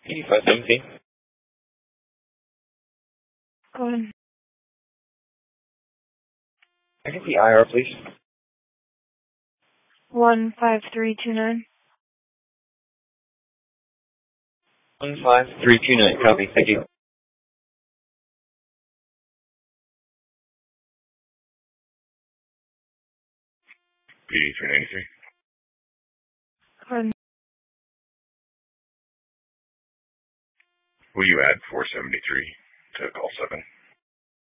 PD517. Go ahead. I can see IR, please. 15329. 15329, copy. Thank you. PD393. Go ahead. Will you add 473 to call 7?